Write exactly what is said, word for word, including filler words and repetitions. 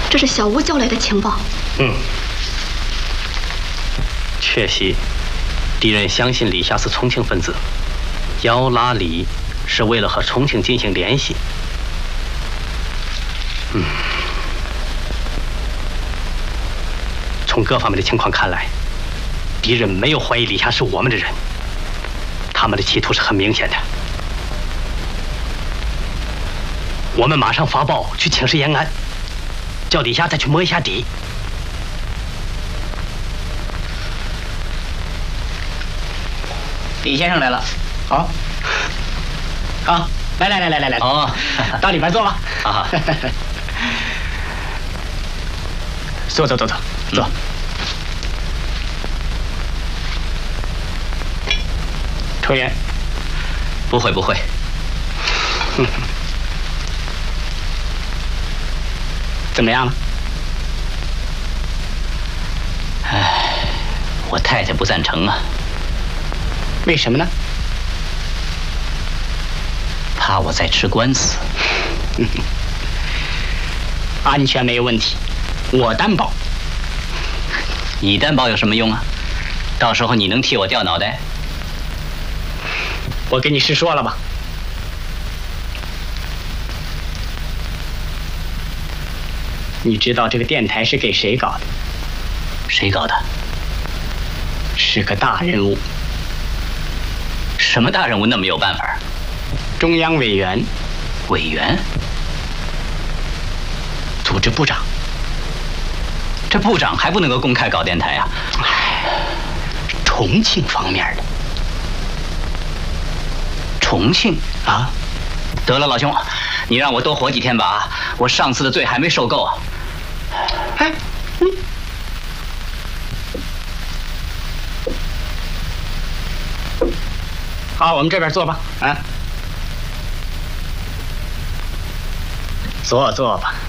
这是小吴交来的情报。 嗯，确系，敌人相信李霞是重庆分子，要拉李是为了和重庆进行联系。嗯，从各方面的情况看来，敌人没有怀疑李霞是我们的人，他们的企图是很明显的。我们马上发报去请示延安，叫李霞再去摸一下底。 李先生来了，好，好，来来来来来来， 哦， 到里边坐吧。 好， 坐坐坐坐坐。嗯、抽烟？ 不会不会。 怎么样了？ 唉，我太太不赞成啊。 为什么呢？ 怕我再吃官司。 安全没有问题，我担保。 你担保有什么用啊？到时候你能替我掉脑袋？ 我跟你实说了吧。你知道这个电台是给谁搞的？ 谁搞的？ 是个大人物。 什么大人物那么有办法？ 中央委员。 委员？ 组织部长。 这部长还不能够公开搞电台啊？ 哎，重庆方面的。 重庆啊？ 得了，老兄，你让我多活几天吧，我上次的罪还没受够。 哎，嗯。好，我们这边坐吧，啊，坐坐吧。